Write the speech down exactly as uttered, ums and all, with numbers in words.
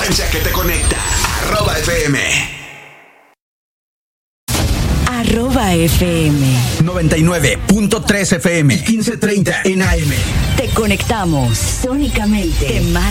frecuencia que te conecta. Arroba F M. Arroba F M. noventa y nueve punto tres F M. quince treinta en A M. Te conectamos sónicamente.